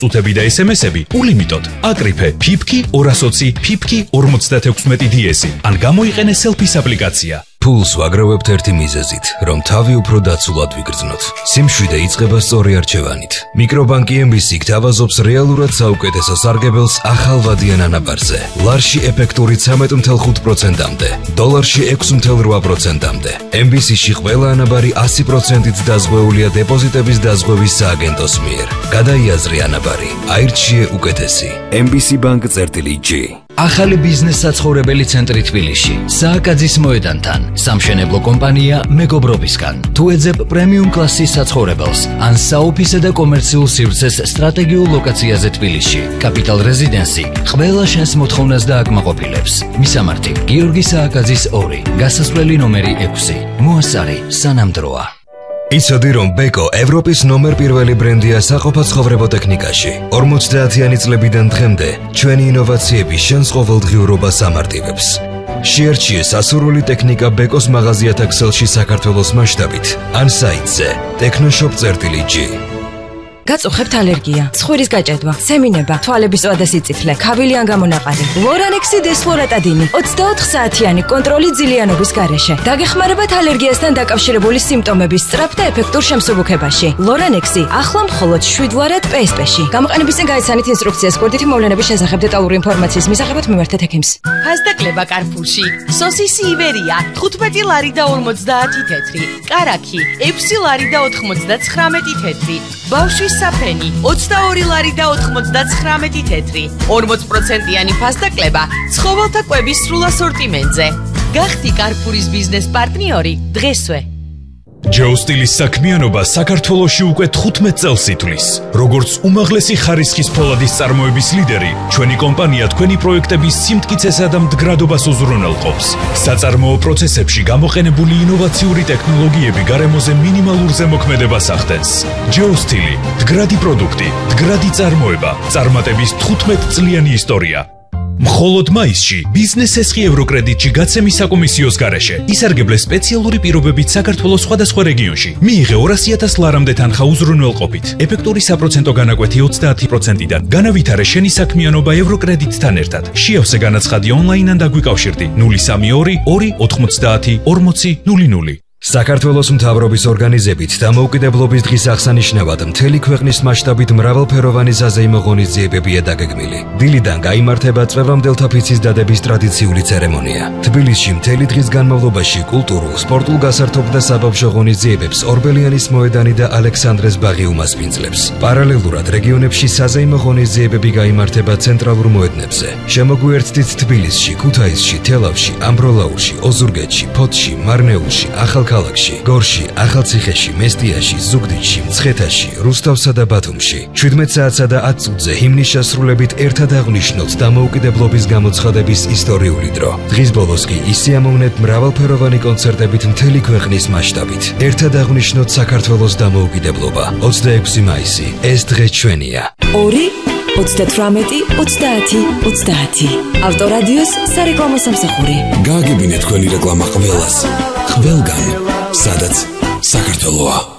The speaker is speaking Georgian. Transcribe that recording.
წუთები და SMS-ები ულიმიტოდ. აკრიფე ფიფკი 220 ფიფკი 56 DS ან გამოიყენე selfies აპლიკაცია. Pulse ვაგროვებთ ერთი მიზეზით, რომ თავი უფრო დაცულად ვიგრძნოთ. სიმშვიდე იწყება სწორი არჩევანით. მიკრობანკი MBC გთავაზობს რეალურად საუკეთესო სარგებელს ახალვადიან ანაბარზე. ლარში ეფექტური 13.5%-მდე, დოლარში 6.8%-მდე. MBC-ში ყველა ანაბარი 100%-ით დაზღვეულია დეპოზიტების დაზღვევის სააგენტოს მიერ. გადაიაზრე ანაბარი, აირჩიე უკეთესი. MBC Bank-G. ახალი ბიზნეს საცხოვრებელი ცენტრი თბილისში, სააკაძის მოედანთან, სამშენებლო კომპანია მეგობრობისგან. თუ ეძებ პრემიუმ კლასის საცხოვრებელს, ან საოფისე და კომერციულ სივრცეს სტრატეგიულ ლოკაციაზე თბილისში, კაპიტალ რეზიდენსი ყველა შენს მოთხოვნას დააკმაყოფილებს. მისამართი: გიორგი სააკაძის 2, გასასვლელი ნომერი 6. მოასარი სანამდროა. იცოდი რომ ბეკო ევროპის ნომერ პირველი ბრენდია საყოფაცხოვრებო ტექნიკაში. 50-იანი წლებიდან დღემდე ჩვენი ინოვაციები შენს ყოველდღიურობას ამარტივებს. შეერჩიე სასურველი ტექნიკა ბეკოს მაღაზიათა ქსელში საქართველოს მასშტაბით ან საიტზე technoshop.g. გაწუხებთ ალერგია, ცხვირის გაჭედვა, სემინება, თვალების წვა და სიწითლე, ქავილი ან გამონაყარი. ლორანექსი დესფლორატადინი 24 საათიანი კონტროლი ძილიანობის გარეშე. დაგეხმარებათ ალერგიასთან დაკავშირებული სიმპტომების სწრაფ და ეფექტურ შემსუბუქებაში. ლორანექსი ახლა მხოლოდ 7 ლარად PSP-ში. გამოყენების წინ გაიცანით ინსტრუქციას კურდით მოვლენების შესახებ დეტალური ინფორმაციის მისაღებად მიმართეთ ექიმს. ფასდაკლება კარფურში. სოსისი ივერია 15 ლარი და 50 თეთრი. კარაქი 6 ლარი და 99 თეთრი. ბავშვის საფენი 22 ლარი და 99 თეთრი. 40%-იანი ფასდაკლება ცხოველთა კვების სრულ ასორტიმენტზე. გახდი კარფურის ბიზნეს პარტნიორი დღესვე. ჯეოსტილის საქმიანობა საქართველოში უკვე 15 წელს ითვლის. როგორც უმაღლესი ხარისხის ფოლადის წარმოების ლიდერი, ჩვენი კომპანია თქვენი პროექტების სიმტკიცესა და მდგრადობას უზრუნველყოფს. საწარმოო პროცესებში გამოყენებული ინოვაციური ტექნოლოგიები გარემოზე მინიმალურ ზემოქმედებას ახდენს. ჯეოსტილი, მდგრადი პროდუქტი, მდგრადი წარმოება, წარმატების 15 წლიანი ისტორია. მხოლოდ მაისში ბიზნეს ესხი ევროკრედიტში გაცემის საკომისიოს გარეშე ისარგებლე სპეციალური პირობებით საქართველოს სხვადასხვა რეგიონში. მიიღე 200,000 ლარამდე თანხა უზრუნველყოფით. ეფექტური საპროცენტო განაკვეთი 30%-დან. განავითარე შენი საქმიანობა ევროკრედიტთან ერთად. შეავსე განაცხადი ონლაინ ან დაგვიკავშირდი 032 290 4000. საქართველოს მთავრობის ორგანიზებით დამოუკიდებლობის დღის აღსანიშნავად მთელი ქვეყნის მასშტაბით მრავალფეროვანი საზეიმო ღონისძიებებია დაგეგმილი. დილიდან გაიმართება წვევამდელთა ფიცის დადების ტრადიციული ცერემონია. თბილისში მთელი დღის განმავლობაში კულტურულ, სპორტულ გასართობ და საბავშვო ღონისძიებებს ორბელიანის მოედანი და ალექსანდრეს ბაღი უმასპინძლებს. პარალელურად რეგიონებში საზეიმო ღონისძიებები გაიმართება ცენტრალურ მოედნებზე. შემოგვიერთდით თბილისში, ქუთაისში, თელავში, ამბროლაურში, ოზურგეთში, ფოთში, მარნეულში, ქალაქში, გორში, ახალციხეში, მესტიაში, ზუგდიდში, მცხეთაში, რუსთავსა და ბათუმში. 17 საათსა და 10 წუთზე ჰიმნის შესრულებით ერთად აღვნიშნოთ დამოუკიდებლობის გამოცხადების ისტორიული დრო. დღის ბოლოს კი ისე ამოვნებთ მრავალფეროვანი კონცერტებით მთელი ქვეყნის მასშტაბით. ერთად აღვნიშნოთ საქართველოს დამოუკიდებლობა. 26 მაისი. ეს დღე ჩვენია. 2 38 30 30. ავტორადიოს სარეკლამო სამსახური. გააგებინეთ თქვენი რეკლამა ყველას. ყველგან, სადაც საქართველოა.